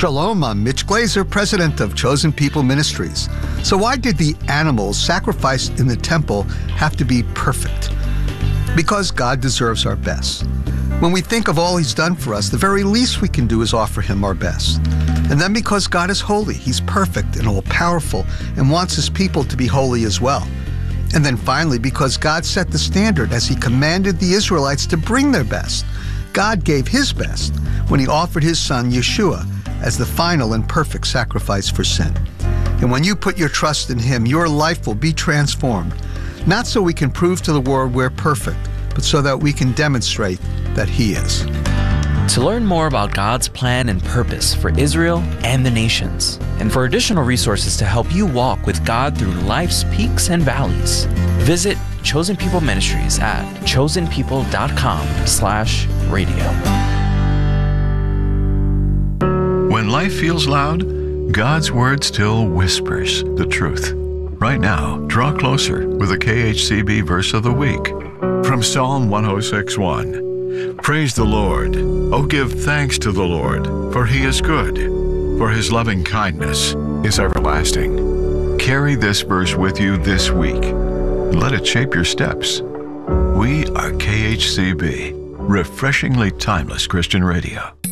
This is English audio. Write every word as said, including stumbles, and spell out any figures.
Shalom, I'm Mitch Glazer, president of Chosen People Ministries. So why did the animals sacrificed in the temple have to be perfect? Because God deserves our best. When we think of all He's done for us, the very least we can do is offer Him our best. And then because God is holy, He's perfect and all-powerful and wants His people to be holy as well. And then finally, because God set the standard as He commanded the Israelites to bring their best. God gave His best when He offered His Son, Yeshua, as the final and perfect sacrifice for sin. And when you put your trust in Him, your life will be transformed, not so we can prove to the world we're perfect, but so that we can demonstrate that He is. To learn more about God's plan and purpose for Israel and the nations, and for additional resources to help you walk with God through life's peaks and valleys, visit Chosen People Ministries at chosen people dot com slash radio. When life feels loud, God's Word still whispers the truth. Right now, draw closer with a K H C B verse of the week from Psalm one oh six one. Praise the Lord. Oh, give thanks to the Lord, for He is good, for His loving kindness is everlasting. Carry this verse with you this week and let it shape your steps. We are K H C B, refreshingly timeless Christian radio.